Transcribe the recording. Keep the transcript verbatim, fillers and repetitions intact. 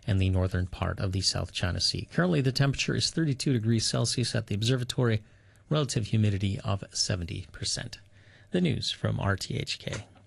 and the northern part of the South China Sea. Currently, the temperature is thirty-two degrees Celsius at the observatory, relative humidity of seventy percent. The news from R T H K.